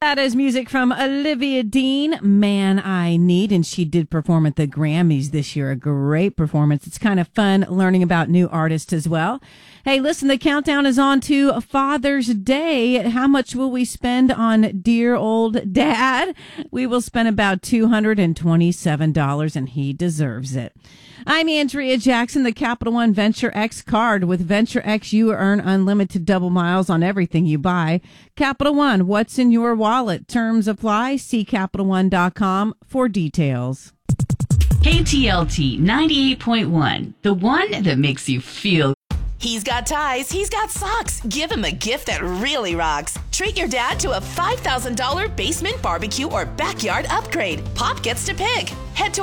That is music from Olivia Dean, Man I Need, and she did perform at the Grammys this year. A great performance. It's kind of fun learning about new artists as well. Hey, listen, the countdown is on to Father's Day. How much will we spend on dear old dad? We will spend about $227, and he deserves it. I'm Andrea Jackson, the Capital One Venture X card. With Venture X, you earn unlimited double miles on everything you buy. Capital One, what's in your wallet? Terms apply. See CapitalOne.com for details. KTLT 98.1, the one that makes you feel. He's got ties, he's got socks. Give him a gift that really rocks. Treat your dad to a $5,000 basement barbecue or backyard upgrade. Pop gets to pick. Head to